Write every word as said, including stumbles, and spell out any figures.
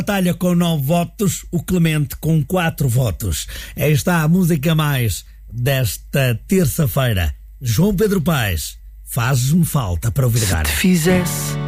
Batalha com nove votos, o Clemente com quatro votos. Aí está a música mais desta terça-feira. João Pedro Paes, fazes-me falta para ouvir. Se te fizesse